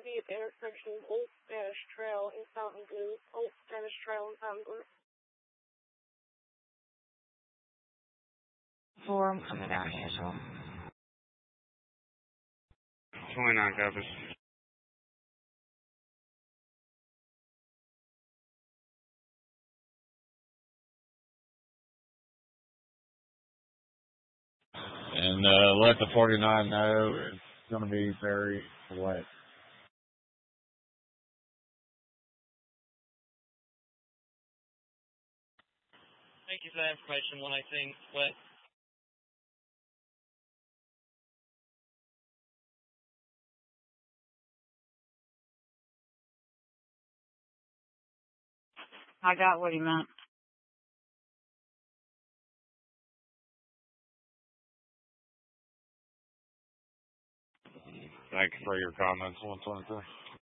be at the intersection of Old Spanish Trail and Fountain Blue. Old Spanish Trail and Fountain Blue. I'm coming down here, so. 29 copies. And let the 49 know it's going to be very wet. Thank you for that information. When I think wet. I got what he meant. Thank you for your comments, 123.